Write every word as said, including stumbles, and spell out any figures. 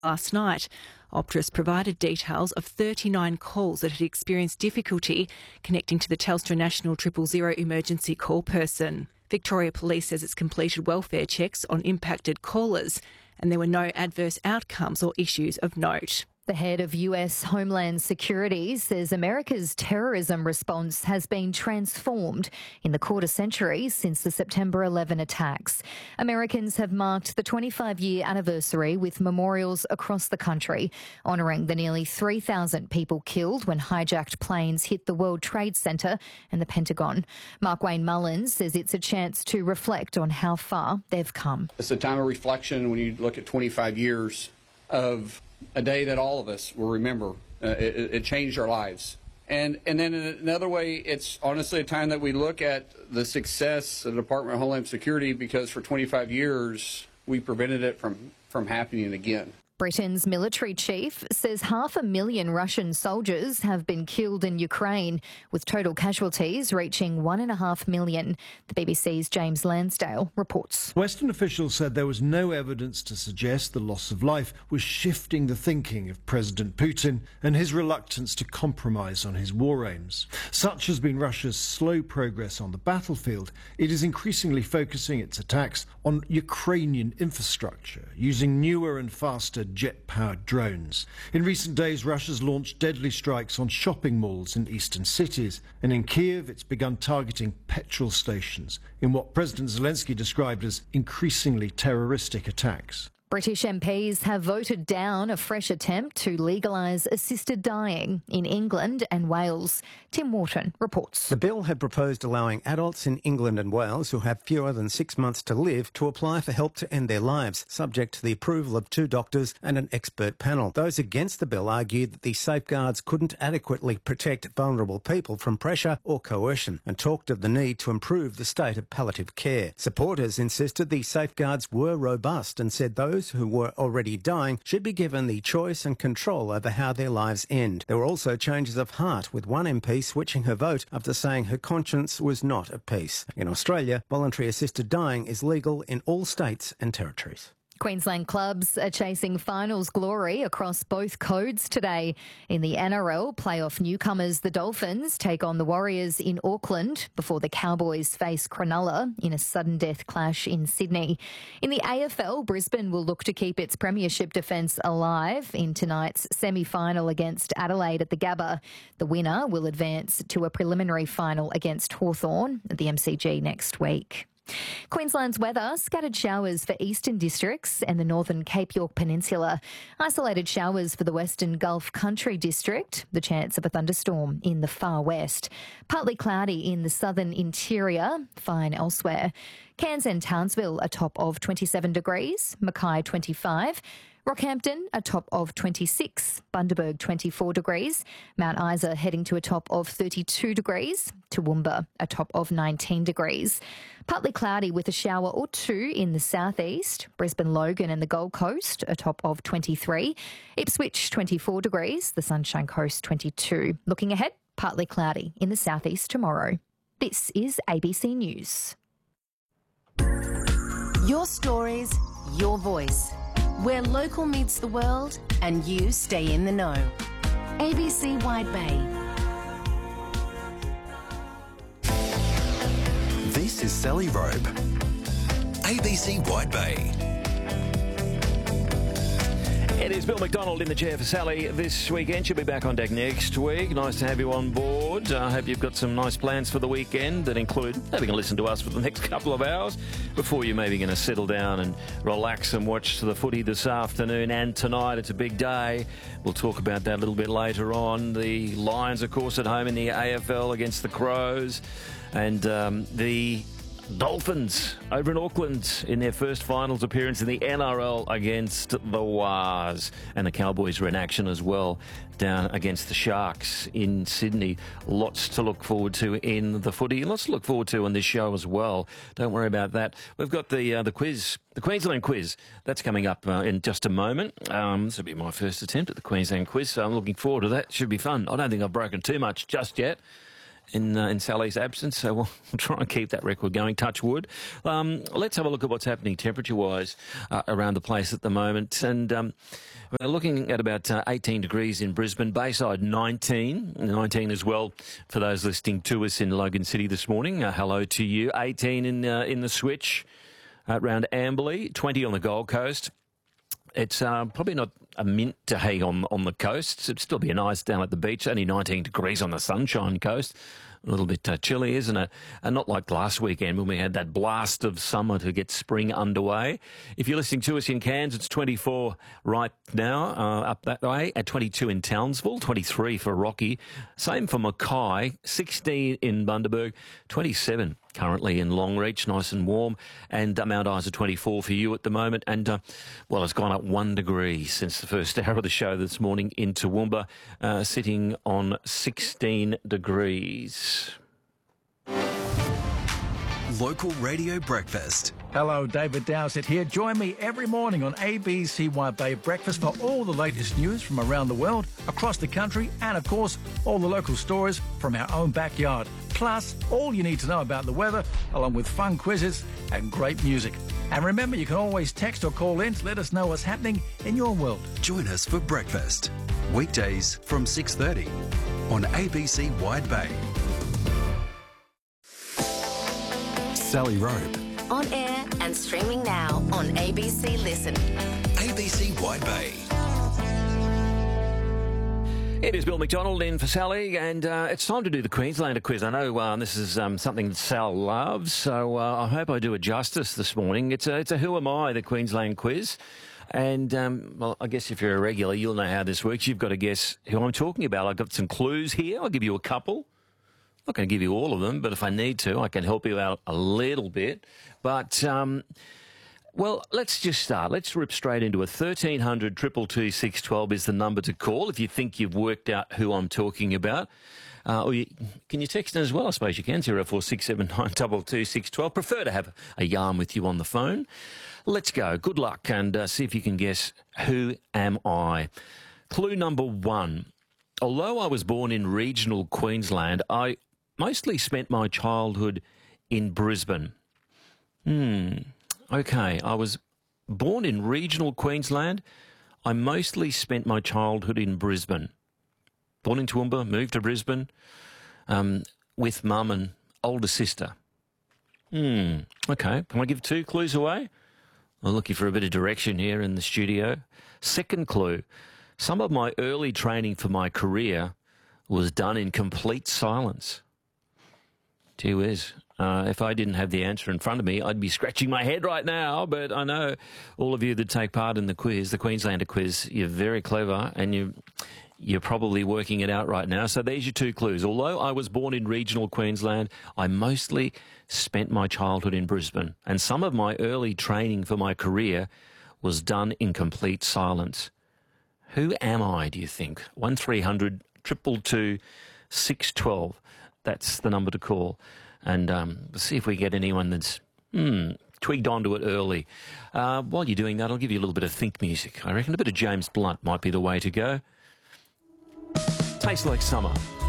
last night. Optus provided details of thirty-nine calls that had experienced difficulty connecting to the Telstra National Triple Zero emergency call person. Victoria Police says it's completed welfare checks on impacted callers and there were no adverse outcomes or issues of note. The head of U S Homeland Security says America's terrorism response has been transformed in the quarter century since the September eleventh attacks. Americans have marked the twenty-five-year anniversary with memorials across the country, honouring the nearly three thousand people killed when hijacked planes hit the World Trade Center and the Pentagon. Mark Wayne Mullins says it's a chance to reflect on how far they've come. It's a time of reflection when you look at twenty-five years of a day that all of us will remember. Uh, it, it changed our lives. And and then in another way, it's honestly a time that we look at the success of the Department of Homeland Security, because for twenty-five years, we prevented it from, from happening again. Britain's military chief says half a million Russian soldiers have been killed in Ukraine, with total casualties reaching one and a half million. The B B C's James Lansdale reports. Western officials said there was no evidence to suggest the loss of life was shifting the thinking of President Putin and his reluctance to compromise on his war aims. Such has been Russia's slow progress on the battlefield. It is increasingly focusing its attacks on Ukrainian infrastructure, using newer and faster jet-powered drones. In recent days, Russia's launched deadly strikes on shopping malls in eastern cities, and in Kiev it's begun targeting petrol stations in what President Zelensky described as increasingly terroristic attacks. British M Ps have voted down a fresh attempt to legalise assisted dying in England and Wales. Tim Wharton reports. The bill had proposed allowing adults in England and Wales who have fewer than six months to live to apply for help to end their lives, subject to the approval of two doctors and an expert panel. Those against the bill argued that the safeguards couldn't adequately protect vulnerable people from pressure or coercion, and talked of the need to improve the state of palliative care. Supporters insisted the safeguards were robust and said those who were already dying should be given the choice and control over how their lives end. There were also changes of heart, with one M P switching her vote after saying her conscience was not at peace. In Australia, voluntary assisted dying is legal in all states and territories. Queensland clubs are chasing finals glory across both codes today. In the N R L, playoff newcomers the Dolphins take on the Warriors in Auckland before the Cowboys face Cronulla in a sudden death clash in Sydney. In the A F L, Brisbane will look to keep its premiership defence alive in tonight's semi-final against Adelaide at the Gabba. The winner will advance to a preliminary final against Hawthorn at the M C G next week. Queensland's weather: scattered showers for eastern districts and the northern Cape York Peninsula. Isolated showers for the western Gulf Country district. The chance of a thunderstorm in the far west. Partly cloudy in the southern interior. Fine elsewhere. Cairns and Townsville a top of twenty-seven degrees. Mackay twenty-five. Rockhampton, a top of twenty-six, Bundaberg twenty-four degrees, Mount Isa heading to a top of thirty-two degrees, Toowoomba a top of nineteen degrees. Partly cloudy with a shower or two in the southeast, Brisbane, Logan and the Gold Coast a top of twenty-three, Ipswich twenty-four degrees, the Sunshine Coast twenty-two. Looking ahead, partly cloudy in the southeast tomorrow. This is A B C News. Your stories, your voice. Where local meets the world and you stay in the know. A B C Wide Bay. This is Sally Robe. A B C Wide Bay. It is Bill McDonald in the chair for Sally this weekend. She'll be back on deck next week. Nice to have you on board. I hope you've got some nice plans for the weekend that include having a listen to us for the next couple of hours before you're maybe going to settle down and relax and watch the footy this afternoon and tonight. It's a big day. We'll talk about that a little bit later on. The Lions, of course, at home in the A F L against the Crows, and um, the Dolphins over in Auckland in their first finals appearance in the N R L against the Wars. And the Cowboys are in action as well down against the Sharks in Sydney. Lots to look forward to in the footy. Lots to look forward to on this show as well. Don't worry about that. We've got the uh, the quiz, the Queensland quiz. That's coming up uh, in just a moment. Um, this will be my first attempt at the Queensland quiz, so I'm looking forward to that. Should be fun. I don't think I've broken too much just yet. in uh, in Sally's absence, so we'll try and keep that record going, touch wood. Um, let's have a look at what's happening temperature-wise uh, around the place at the moment. And um, we're looking at about uh, eighteen degrees in Brisbane, Bayside nineteen, nineteen as well for those listening to us in Logan City this morning. Uh, hello to you. eighteen in, uh, in the Switch uh, around Amberley, twenty on the Gold Coast. It's uh, probably not a mint day on, on the coast. It'd still be nice down at the beach. Only nineteen degrees on the Sunshine Coast. A little bit uh, chilly, isn't it? And not like last weekend when we had that blast of summer to get spring underway. If you're listening to us in Cairns, it's twenty-four right now, uh, up that way. At twenty-two in Townsville, twenty-three for Rocky. Same for Mackay, sixteen in Bundaberg, twenty-seven currently in Longreach, nice and warm. And uh, Mount Isa, twenty-four for you at the moment. And, uh, well, it's gone up one degree since the first hour of the show this morning in Toowoomba, uh, sitting on sixteen degrees. Local Radio Breakfast. Hello, David Dowsett here. Join me every morning on A B C White Bay Breakfast for all the latest news from around the world, across the country, and of course, all the local stories from our own backyard. Plus, all you need to know about the weather, along with fun quizzes and great music. And remember, you can always text or call in to let us know what's happening in your world. Join us for breakfast. Weekdays from six thirty on A B C Wide Bay. Sally Robe. On air and streaming now on A B C Listen. A B C Wide Bay. It is Bill McDonald in for Sally, and uh, it's time to do the Queenslander quiz. I know uh, this is um, something that Sal loves, so uh, I hope I do it justice this morning. It's a, it's a Who Am I, the Queensland quiz. And, um, well, I guess if you're a regular, you'll know how this works. You've got to guess who I'm talking about. I've got some clues here. I'll give you a couple. I'm not going to give you all of them, but if I need to, I can help you out a little bit. But, um, well, let's just start. Let's rip straight into it. thirteen hundred, two two two, six one two is the number to call if you think you've worked out who I'm talking about. Uh, or you, can you text in as well? I suppose you can, zero four six seven nine two two six one two. Prefer to have a yarn with you on the phone. Let's go. Good luck and uh, see if you can guess who am I. Clue number one. Although I was born in regional Queensland, I mostly spent my childhood in Brisbane. Hmm. Okay, I was born in regional Queensland. I mostly spent my childhood in Brisbane. Born in Toowoomba, moved to Brisbane um, with mum and older sister. Hmm. Okay, can I give two clues away? I'm looking for a bit of direction here in the studio. Second clue. Some of my early training for my career was done in complete silence. Gee whiz. Uh, if I didn't have the answer in front of me, I'd be scratching my head right now. But I know all of you that take part in the quiz, the Queenslander quiz, you're very clever and you, you're probably working it out right now. So there's your two clues. Although I was born in regional Queensland, I mostly spent my childhood in Brisbane. And some of my early training for my career was done in complete silence. Who am I, do you think? one three hundred, two two two, six one two. That's the number to call. And um, let's see if we get anyone that's hmm, twigged onto it early. Uh, while you're doing that, I'll give you a little bit of think music. I reckon a bit of James Blunt might be the way to go. Tastes Like Summer.